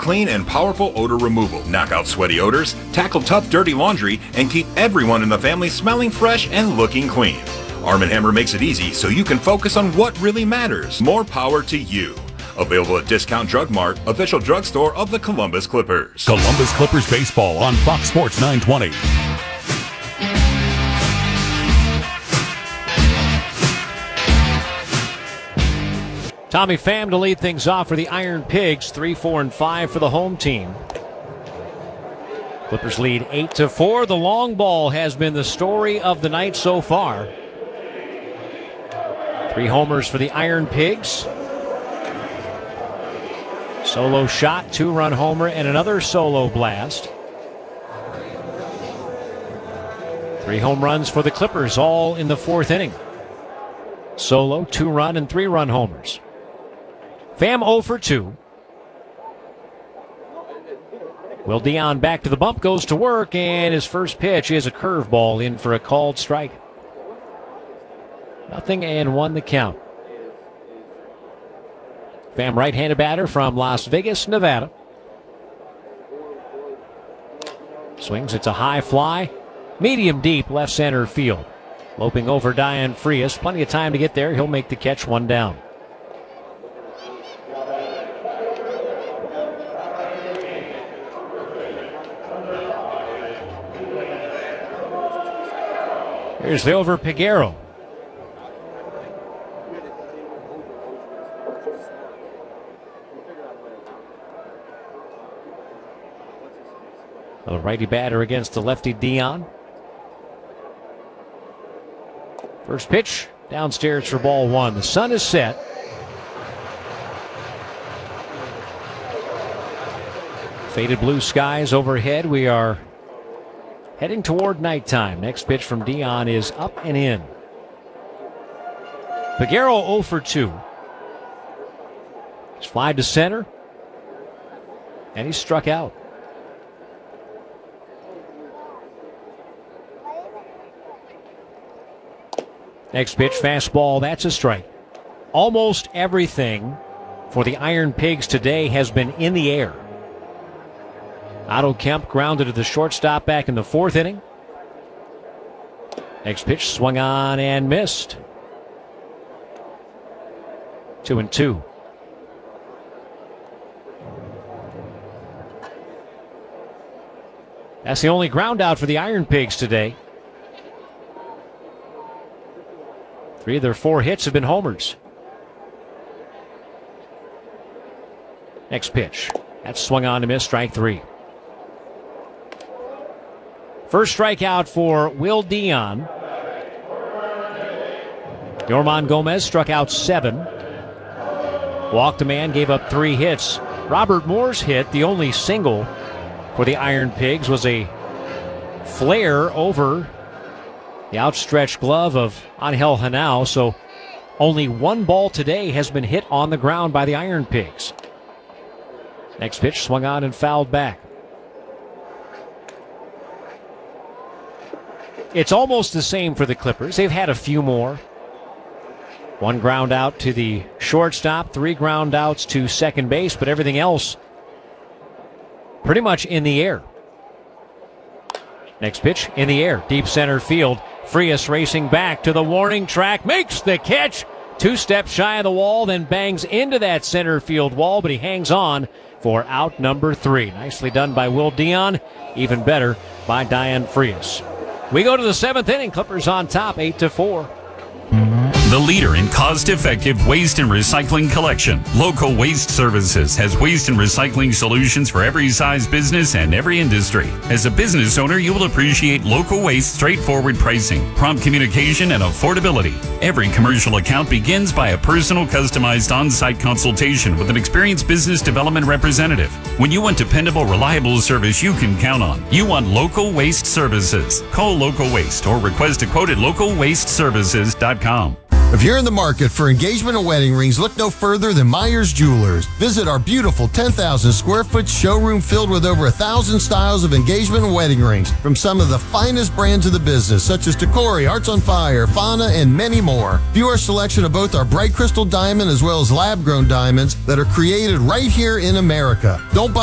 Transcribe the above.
clean and powerful odor removal. Knock out sweaty odors, tackle tough, dirty laundry, and keep everyone in the family smelling fresh and looking clean. Arm & Hammer makes it easy so you can focus on what really matters. More power to you. Available at Discount Drug Mart, official drugstore of the Columbus Clippers. Columbus Clippers baseball on Fox Sports 920. Tommy Pham to lead things off for the Iron Pigs, 3-4-5 for the home team. Clippers lead 8-4. The long ball has been the story of the night so far. 3 homers for the Iron Pigs. Solo shot, 2-run homer, and another solo blast. 3 home runs for the Clippers, all in the 4th inning. Solo, 2-run, and 3-run homers. Pham 0 for 2. Will Dion back to the bump, goes to work, and his first pitch is a curveball in for a called strike. 0-1 the count. Pham, right-handed batter from Las Vegas, Nevada. Swings, it's a high fly. Medium deep, left center field. Loping over Dion Frias. Plenty of time to get there. He'll make the catch, 1 down. Here's Vilver Peguero. A righty batter against the lefty Dion. First pitch downstairs for ball 1. The sun is set. Faded blue skies overhead. We are heading toward nighttime. Next pitch from Dion is up and in. Peguero 0 for 2. He's fly to center. And he's struck out. Next pitch, fastball, that's a strike. Almost everything for the Iron Pigs today has been in the air. Otto Kemp grounded to the shortstop back in the 4th inning. Next pitch, swung on and missed. 2-2. That's the only ground out for the Iron Pigs today. 3 of their 4 hits have been homers. Next pitch. That's swung on to miss, strike 3. First strikeout for Will Dion. Yorman Gomez struck out 7. Walked a man, gave up 3 hits. Robert Moore's hit, the only single for the Iron Pigs, was a flare over the outstretched glove of Angel Henao, so only 1 ball today has been hit on the ground by the Iron Pigs. Next pitch swung on and fouled back. It's almost the same for the Clippers. They've had a few more. 1 ground out to the shortstop, 3 ground outs to second base, but everything else pretty much in the air. Next pitch in the air, deep center field. Frias racing back to the warning track, makes the catch. 2 steps shy of the wall, then bangs into that center field wall, but he hangs on for out number 3. Nicely done by Will Dion. Even better by Dion Frias. We go to the 7th inning. Clippers on top, 8-4. The leader in cost-effective waste and recycling collection. Local Waste Services has waste and recycling solutions for every size business and every industry. As a business owner, you will appreciate Local Waste straightforward pricing, prompt communication, and affordability. Every commercial account begins by a personal, customized on-site consultation with an experienced business development representative. When you want dependable, reliable service you can count on, you want Local Waste Services. Call Local Waste or request a quote at localwasteservices.com. If you're in the market for engagement and wedding rings, look no further than Myers Jewelers. Visit our beautiful 10,000 square foot showroom filled with over 1,000 styles of engagement and wedding rings from some of the finest brands of the business, such as Tacori, Hearts on Fire, Fauna, and many more. View our selection of both our bright crystal diamond as well as lab-grown diamonds that are created right here in America. Don't buy